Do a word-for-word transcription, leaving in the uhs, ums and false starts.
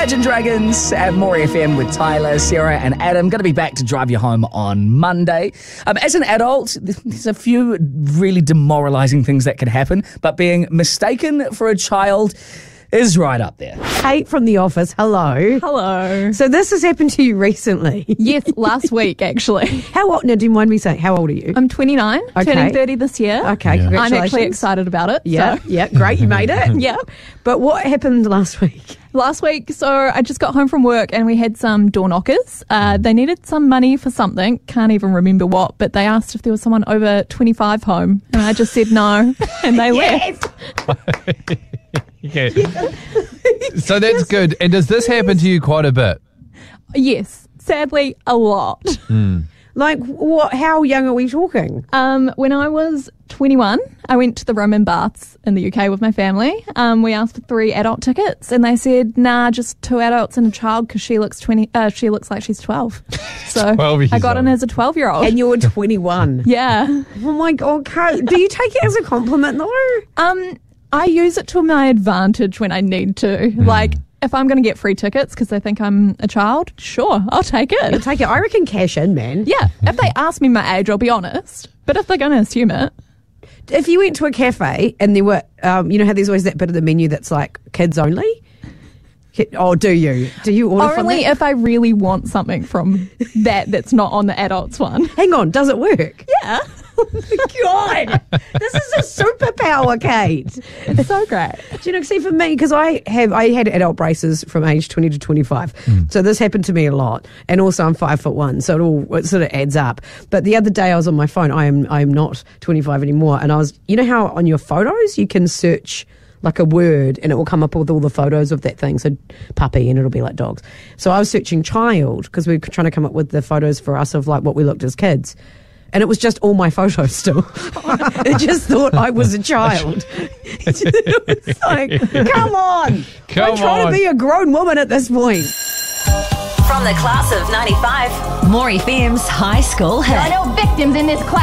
Imagine Dragons at Maury F M with Tyler, Sarah and Adam. Going to be back to drive you home on Monday. Um, as an adult, there's a few really demoralising things that can happen, but being mistaken for a child is right up there. Kate from The Office, hello. Hello. So this has happened to you recently. Yes, last week actually. How old, now do you mind me saying, how old are you? I'm twenty-nine, Okay. turning thirty this year. Okay, Yeah. I'm congratulations. actually excited about it. Yeah, so. yeah, great, you made it. Yeah. But what happened last week? Last week, so I just got home from work and we had some door knockers. Uh, they needed some money for something, can't even remember what, but they asked if there was someone over twenty-five home and I just said no and they left. Okay. So that's good. And does this happen to you quite a bit? Yes, sadly, a lot. Like, what? How young are we talking? Um, when I was twenty-one, I went to the Roman Baths in the U K with my family. Um, we asked for three adult tickets, and they said, "Nah, just two adults and a child because she looks twenty. Uh, she looks like she's twelve." So twelve years I got in old. as a twelve-year-old. And you were twenty-one. Yeah. Oh my God, Kate. Do you take it as a compliment though? Um, I use it to my advantage when I need to. Like, if I'm going to get free tickets because they think I'm a child, sure, I'll take You it. take it. I reckon cash in, man. Yeah, if they ask me my age, I'll be honest. But if they're going to assume it, If you went to a cafe and there were, um, you know how there's always that bit of the menu that's like kids only? Ki- Oh, do you? Do you order from only that? if I really want something from that that's not on the adults one. Hang on, does it work? Yeah. Oh my God. This is a superpower, Kate. It's so great. Do you know, see for me, because I have I had adult braces from age twenty to twenty-five. So this happened to me a lot. And also I'm five foot one, so it all it sort of adds up. But the other day I was on my phone, I am I am not twenty-five anymore, and I was, you know how on your photos you can search like a word and it will come up with all the photos of that thing, so puppy, and it'll be like dogs. So I was searching child because we were trying to come up with the photos for us of like what we looked as kids. And it was just all my photos still. It just thought I was a child. It was like, come on. Come I'm trying on. to be a grown woman at this point. From the class of ninety-five, Maury F M's High School Hit. I know victims in this class.